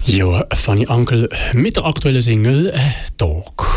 Ja, Fanny Ankel mit der aktuellen Single «Dog».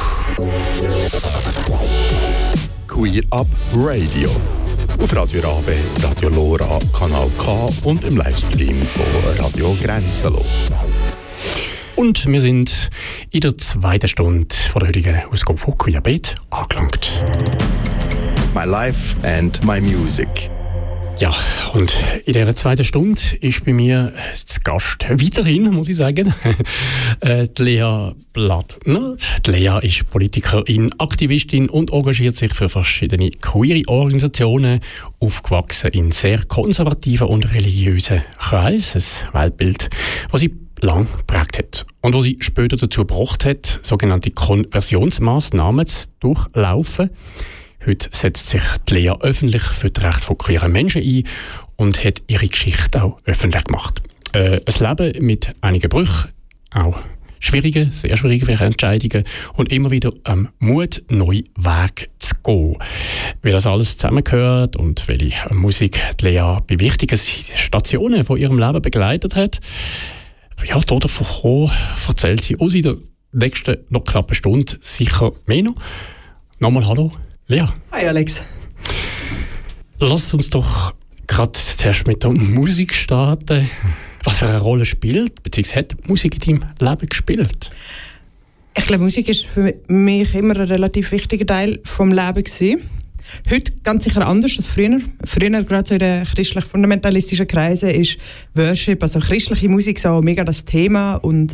Queer Up Radio. Auf Radio Rabe, Radio Lora, Kanal K und im Livestream von Radio Grenzenlos. Und wir sind in der zweiten Stunde von der heutigen Ausgabe von Queer Beat angelangt. My life and my music. Ja, und in dieser zweiten Stunde ist bei mir zu Gast, weiterhin, muss ich sagen, die Lea Blattner. Die Lea ist Politikerin, Aktivistin und engagiert sich für verschiedene queere Organisationen, aufgewachsen in sehr konservativen und religiösen Kreisen, ein Weltbild, das sie lang geprägt hat und was sie später dazu gebracht hat, sogenannte Konversionsmaßnahmen zu durchlaufen. Heute setzt sich die Lea öffentlich für das Recht von queeren Menschen ein und hat ihre Geschichte auch öffentlich gemacht. Ein Leben mit einigen Brüchen, auch schwierigen, sehr schwierigen Entscheidungen und immer wieder Mut, neue Wege zu gehen. Wie das alles zusammengehört und welche Musik die Lea bei wichtigen Stationen von ihrem Leben begleitet hat, ja, davon erzählt sie uns in der nächsten noch knappen Stunde sicher mehr noch. Nochmal hallo. Lea. Hi Alex. Lass uns doch gerade zuerst mit der Musik starten. Was für eine Rolle spielt, beziehungsweise hat Musik in deinem Leben gespielt? Ich glaube, Musik ist für mich immer ein relativ wichtiger Teil des Lebens gewesen. Heute ganz sicher anders als früher. Früher, gerade so in den christlich-fundamentalistischen Kreisen, ist Worship, also christliche Musik, so mega das Thema. Und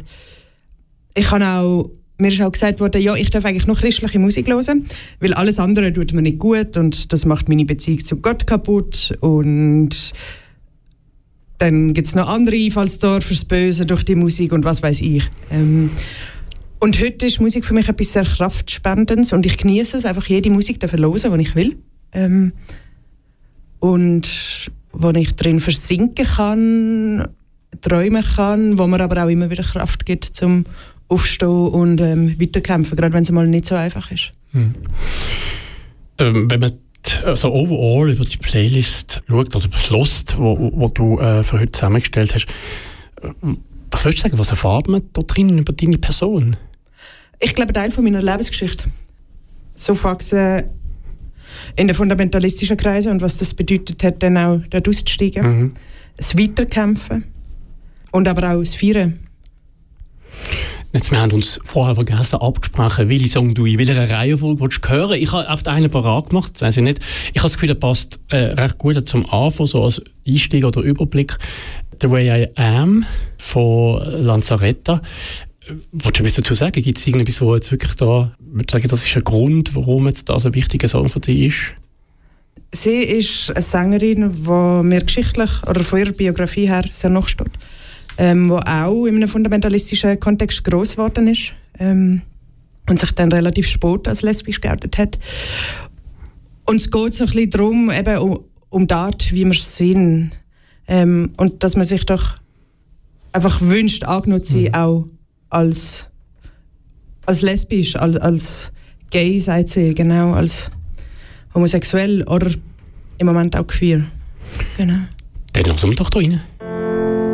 mir ist auch gesagt worden, ja, ich darf eigentlich nur christliche Musik hören, weil alles andere tut mir nicht gut und das macht meine Beziehung zu Gott kaputt. Und dann gibt es noch andere Einfallstore fürs Böse durch die Musik und was weiß ich. Und heute ist Musik für mich etwas sehr Kraftspendendes und ich genieße es, einfach jede Musik zu hören, die ich will. Und wo ich drin versinken kann, träumen kann, wo mir aber auch immer wieder Kraft gibt, zum aufstehen und weiterkämpfen, gerade wenn es mal nicht so einfach ist. Wenn man so overall über die Playlist schaut oder hört, wo du für heute zusammengestellt hast, was würdest du sagen, was erfahrt man da drin über deine Person? Ich glaube, Teil von meiner Lebensgeschichte. So aufgewachsen in den fundamentalistischen Kreisen und was das bedeutet hat, dann auch dort auszusteigen. Das Weiterkämpfen und aber auch das Feiern. Jetzt, wir haben uns vorher vergessen abgesprochen, welche Song du in welcher Reihenfolge hören willst. Ich habe auf einen parat gemacht, das weiss ich nicht. Ich habe das Gefühl, der passt recht gut zum Anfang, so als Einstieg oder Überblick. «The Way I Am» von Lanzaretta. Wolltest du etwas dazu sagen? Gibt es irgendetwas, wo jetzt wirklich da, würdest du sagen, das ist ein Grund, warum jetzt das ein wichtiger Song für dich ist? Sie ist eine Sängerin, die mir geschichtlich oder von ihrer Biografie her sehr nachsteht. Die auch in einem fundamentalistischen Kontext gross geworden ist und sich dann relativ spät als lesbisch geoutet hat. Und es geht so ein bisschen darum, eben um die Art, wie wir sind. Und dass man sich doch einfach wünscht, angenommen zu sein, auch als lesbisch, als gay, sagt sie, genau, als homosexuell oder im Moment auch queer. Genau. Dann lassen wir doch da rein.